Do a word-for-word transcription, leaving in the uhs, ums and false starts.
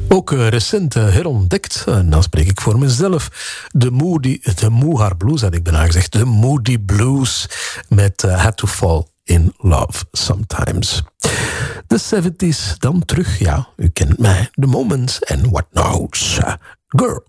Ook uh, recent uh, herontdekt, en dan spreek ik voor mezelf, de Moody, de Moohar Blues had ik bijna gezegd, de Moody Blues met uh, Had to Fall in Love Sometimes. De zeventig dan terug, ja, u kent mij, The Moments en What Knows. Girl.